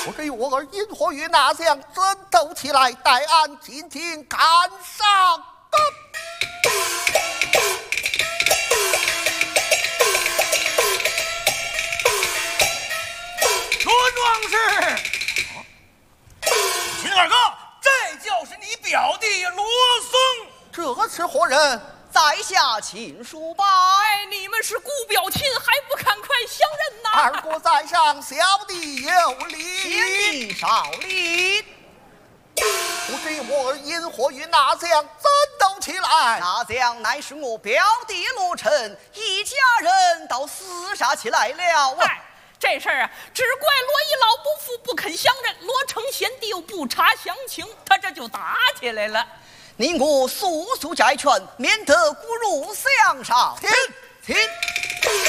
我给我儿因何与那将争斗起来，待俺进京赶上。 罗壮士，秦二哥，这就是你表弟罗松。 这是何人？ 在下秦叔伯。 哎，你们是姑表亲，还不赶快相认呐？ 二国在上，小弟有礼。 天地少礼。 不知我儿因何与那将争斗起来？ 那将乃是我表弟罗成，一家人都厮杀起来了啊！ 哎，这事儿啊，只怪罗一老不服，不肯相认。罗成贤弟又不查详情，他这就打起来了。 你我速速解劝，免得骨肉相伤。 停！